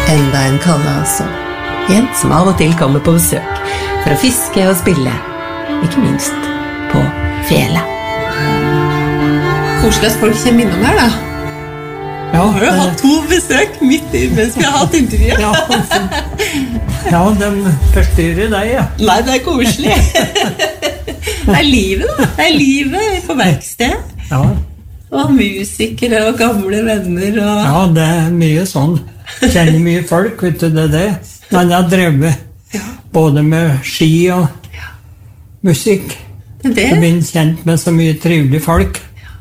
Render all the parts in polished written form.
Enda en Kalle altså. En som av og til kommer på besøk for å fiske og spille, ikke minst på fjellet. Koselig at folk kommer innom her da. Ja, har du hatt 2 besøk midt i mens vi har hatt intervjuet? Ja, de forstyrrer deg, ja. Nei, det koselig. Det livet da. Det livet på verksted. Ja. Og musikere og gamle venner. Og... Ja, det mye sånn. Kjenner mye folk, vet du det. Men jeg har drevet både med ski og musikk. Det? Jeg blir kjent med så mye trivelige folk.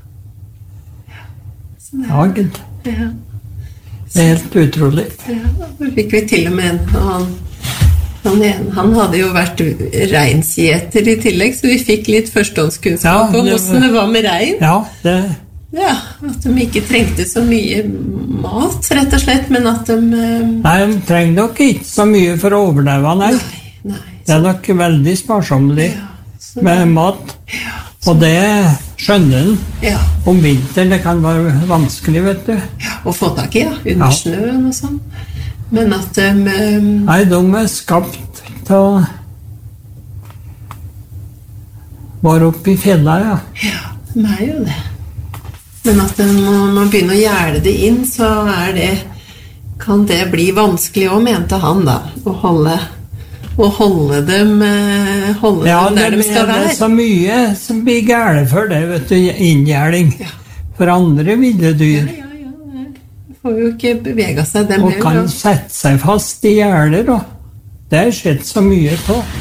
Ja, Gud. Ja. Det er helt utrolig. Ja, da fikk vi til og med han hadde jo vært reinsgjeter i tillegg, så vi fikk litt førstehåndskunnskap om hvordan det var med rein. Ja, at de ikke trengte så mye mat, rett og slett, men at de... Nei, de trenger nok ikke så mye for å overleve, nei. Det er nok veldig sparsommelig med mat. Og det skjønner den. Om vinteren, det kan være vanskelig, vet du. Å få tak i, under snøen og sånn. Men at de... Nei, de er skapt til å være oppe i fjellet, Ja, de er jo det. Men at når man begynner å gjerde det inn, så kan det bli vanskelig også, mente han da, å holde dem der de skal være. Ja, det er så mye som blir gærent for det, vet du, inngjerding. For andre ville dyr. Ja. Får jo ikke bevege seg dem og kan sette seg fast i gjerder, og det har skjedd så mye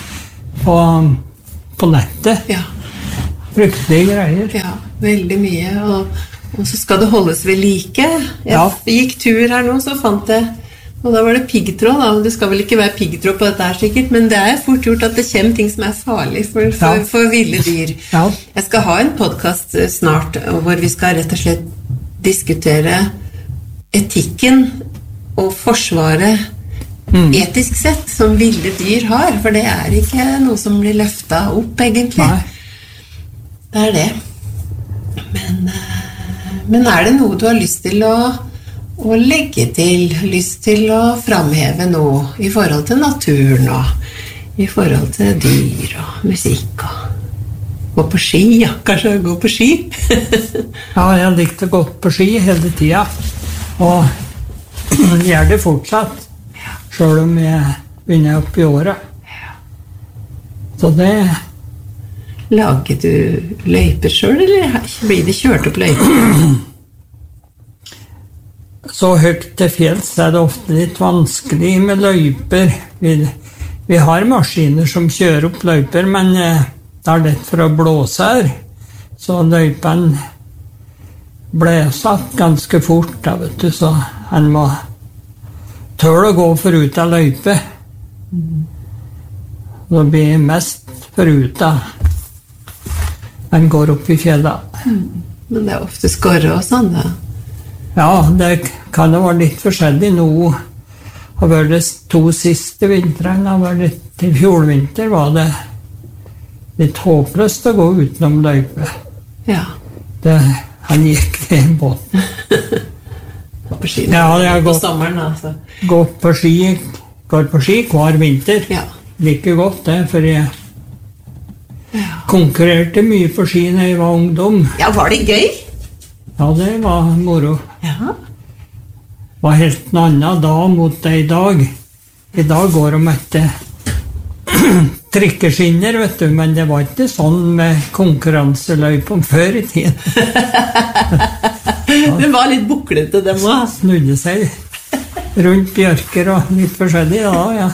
på nettet. Fryktelige greier. Ja, veldig mye, og så skal det holdes ved like. Jeg gikk tur her nå, så fant jeg, og da var det piggtråd da, og det skal vel ikke være piggtråd på dette her sikkert, men det er fort gjort at det kommer ting som er farlig for ville dyr. Jeg skal ha en podcast snart, hvor vi skal rett og slett diskutere etikken og forsvaret etisk sett som ville dyr har, for det er ikke noe som blir løftet opp egentlig. Det er det. Men er det noe du har lyst til å legge til, lyst til å framheve noe i forhold til naturen og i forhold til dyr og musikk og gå på ski, kanskje gå på ski? Ja, jeg likte å gå på ski hele tiden og gjør det fortsatt selv om jeg begynner opp i året. Så det... Lager du løyper selv, eller blir det kjørt opp løyper? Så høyt til fjells er det ofte litt vanskelig med løyper. Vi har maskiner som kjører opp løyper, men det er lett for å blåse her. Så løypen ble satt ganske fort, da, vet du, så han må tåle å gå forut av løype. Det blir mest forut av han går opp i fjellet. Men det er ofte skorre og sånn, da? Ja, det kan jo være litt forskjellig. Nå har vært det 2 siste vintrene, til fjolvinter var det litt håpløst å gå utenom løype. Han gikk i båten. På ski? Ja, jeg på sommeren, altså. Går på ski hver vinter. Like godt det, for jeg konkurrerte mye på ski når jeg var ungdom. Ja, var det gøy? Ja, det var moro. Det var helt noe annet da mot det i dag. I dag går de etter trikkeskinner, vet du, men det var ikke sånn med konkurranseløypen før i tiden. Det var litt buklete, det må. Snudde seg rundt bjørker og litt forskjellig, ja.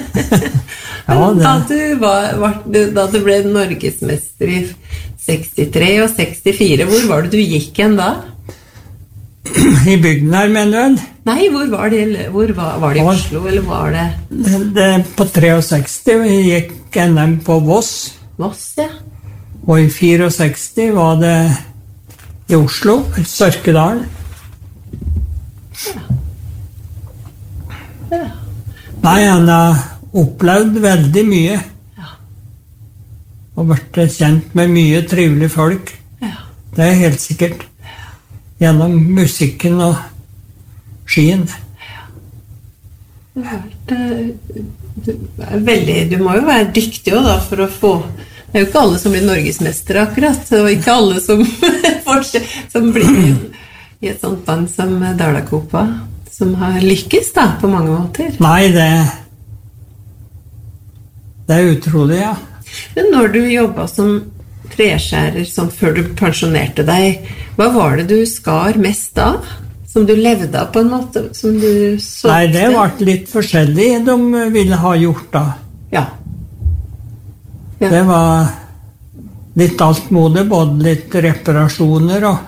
Da du ble norgesmester i 63 og 64, hvor var det du gikk hen da? I bygden her, mener du? Nei, hvor var det i Oslo, eller var det? Det på 63 gikk NM på Voss. Voss, ja. Og i 64 var det i Oslo, i Sørkedalen. Nei, han har opplevd veldig mye. Og vært kjent med mye trivelige folk. Det er helt sikkert. Gjennom musikken og skien. Du må jo være dyktig også, da, for å få... Det er jo ikke alle som blir norgesmestere akkurat, og ikke alle som blir i et sånt band som Dalakopa, som har lykkes da, på mange måter. Nei, det er utrolig, ja. Men når du jobbet som treskjærer, sånn før du pensjonerte deg, hva var det du skar mest av? Som du levde av på en måte? Som du solgte? Nei, det var litt forskjellig de ville ha gjort da. Ja. Det var litt altmodig, både litt reparasjoner og...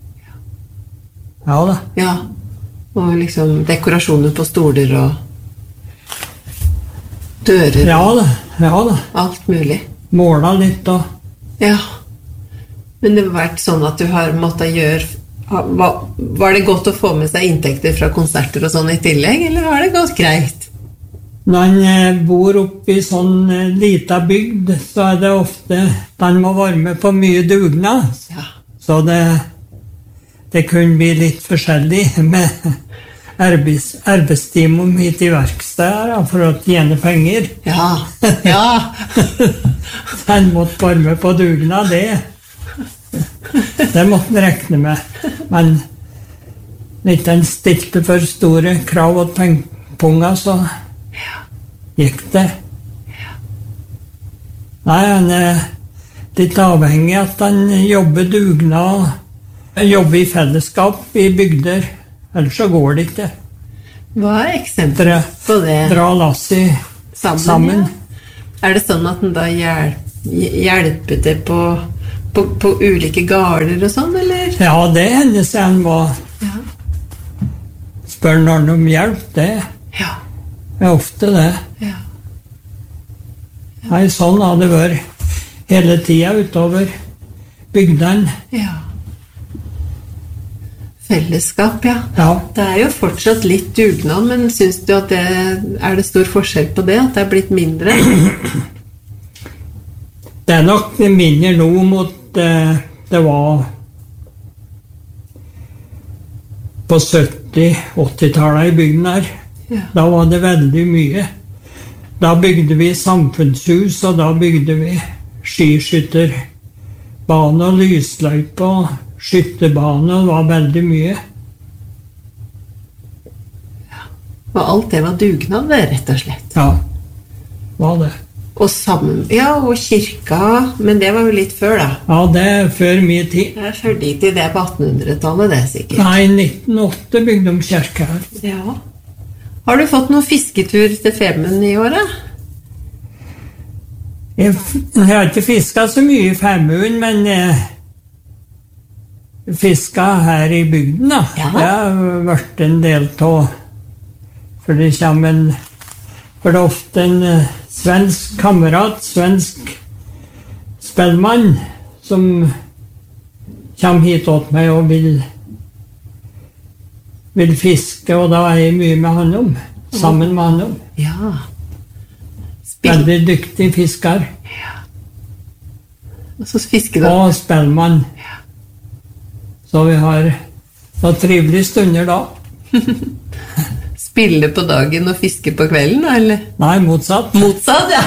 Ja da. Ja, og liksom dekorasjoner på stoler og dører. Ja da. Alt mulig. Måla litt og... Ja. Men det har vært sånn at du har måttet gjøre... Var det godt å få med seg inntekter fra konserter og sånn i tillegg, eller har det gått greit? Når en bor oppe i sånn lita bygd, så er det ofte man må være med på mye dugnad. Ja. Så det kunne bli litt forskjellig med arbeidstimen midt i verkstedet for å tjene penger. Ja. Man måtte være med på dugnad, det måtte en rekne med. Men hvis en stilte for store krav og pengepunger, så gikk det. Nei, han er litt avhengig av at han jobber dugnad, jobber i fellesskap i bygder, ellers så går det ikke. Hva er eksempler på det? Dra lassi sammen. Ja. Er det sånn at den da hjelper til på ulike garder og sånn, eller? Ja, det hender seg han må spørre noen om hjelp, det er ofte det. Ja. Nei, sånn har det vært hele tiden utover bygdene. Ja. Fellesskap, ja. Det er jo fortsatt litt dugnad, men synes du at er det stor forskjell på det, at det er blitt mindre? Det er nok mindre nå mot det var på 70-80-tallet i bygden her. Ja. Da var det veldig mye. Da bygde vi samfunnshus, og da bygde vi skiskytterbane og lysløype og skytterbane, og det var veldig mye. Ja. Og alt det var dugnad, det, rett og slett. Ja, var det. Og og kirka, men det var jo litt før da. Ja, det er før mye tid. Det er før dit, det er på 1800-tallet, det er sikkert. Nei, 1908 bygde de kirka her. Ja. Har du fått noen fisketur til Femund i året? Jeg har ikke fisket så mye i Femund, men fisket her i bygden da. Ja. Det har vært en del av, for det er ofte en svensk kamerat, svensk spellmann, som kommer hit åt meg og vil fiske, og da er jeg mye med han om, sammen med han om. Ja. Veldig dyktig fisker. Ja. Og så fisker du. Og spellmann. Ja. Så vi har noen trivelige stunder da. Spille på dagen og fiske på kvelden, eller? Nei, motsatt. Motsatt, ja.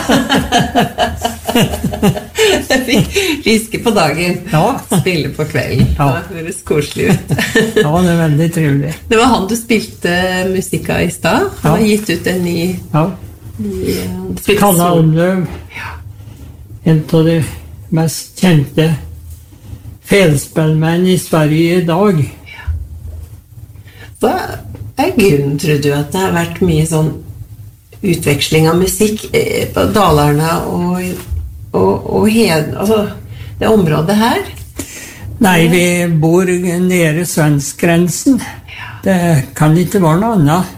Fiske på dagen, spille på kvelden. Ja. Det høres koselig ut. Ja, det er veldig trivelig. Det var han du spilte musikk av i sted. Han har gitt ut en ny... Kalle Almløv. En av de mest kjente felspellmenn i Sverige i dag. Hva er grunnen, tror du, at det har vært mye sånn utveksling av musikk på Dalarna og altså det området her? Nei, vi bor nede svensk-grensen. Det kan ikke være noe annet.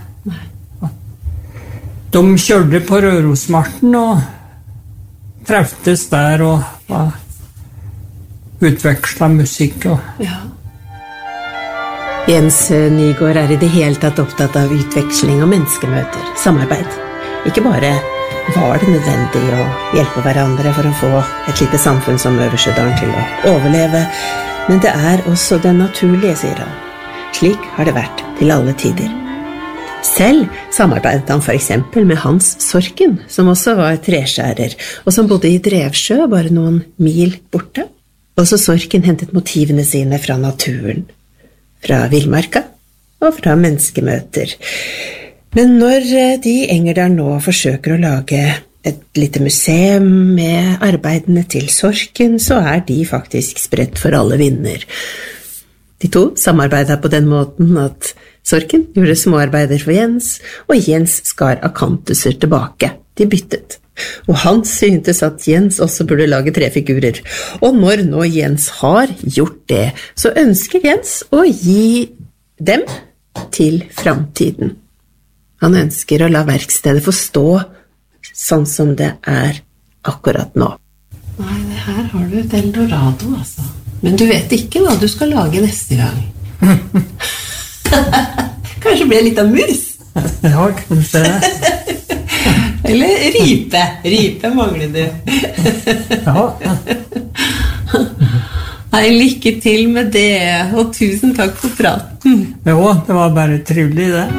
De kjørte på Rørosmarten og treftes der og utvekslet musikk. Ja. Jens Nygaard er i det hele tatt opptatt av utveksling og menneskemøter, samarbeid. Ikke bare var det nødvendig å hjelpe hverandre for å få et lite samfunn som Øversedalen til å overleve, men det er også det naturlige, sier han. Slik har det vært til alle tider. Selv samarbeidet han for eksempel med Hans Sorken, som også var treskjærer, og som bodde i Drevsjø, bare noen mil borte. Også Sorken hentet motivene sine fra naturen, fra villmarka og fra menneskemøter. Men når de i Engerdal nå forsøker å lage et lite museum med arbeidene til Sorken, så de faktisk spredt for alle vinder. De to samarbeidet på den måten at Sorken gjorde småarbeider for Jens, og Jens skar akantuser tilbake. De byttet. Og han syntes at Jens også burde lage trefigurer. Og når nå Jens har gjort det, så ønsker Jens å gi dem til framtiden. Han ønsker å la verkstedet få stå sånn som det akkurat nå. Nei, det her har du et Eldorado, altså. Men du vet ikke hva du skal lage neste gang. Kanskje blir litt av mus? Ja, kanskje det. Eller ripe. Ripe mangler du. Ja. Nei, lykke til med det, og tusen takk for praten. Jo, det var bare trivelig det.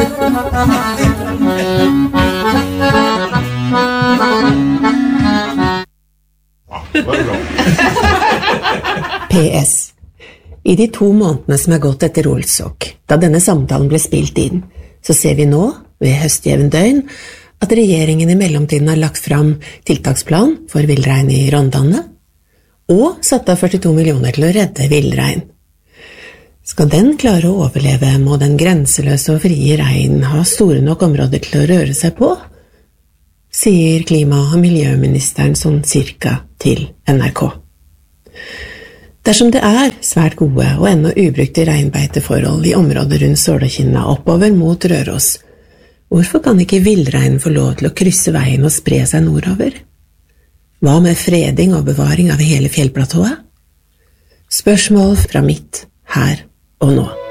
PS. I de 2 månedene som gått etter Olsok, da denne samtalen ble spilt inn, så ser vi nå, ved høstjevn døgn, at regjeringen i mellomtiden har lagt fram tiltaksplan for villrein i Rondane, og satt av 42 millioner til å redde villrein. Skal den klare å overleve, må den grenseløse og frie rein ha store nok områder til å røre seg på, sier klima- og miljøministeren sånn cirka til NRK. Dersom det svært gode og ennå ubrukte reinbeiteforhold i området rundt Sålekinna oppover mot Røros, hvorfor kan ikke villreinen få lov til å krysse veien og spre seg nordover? Hva med freding og bevaring av hele fjellplatået? Spørsmål fra mitt her og nå.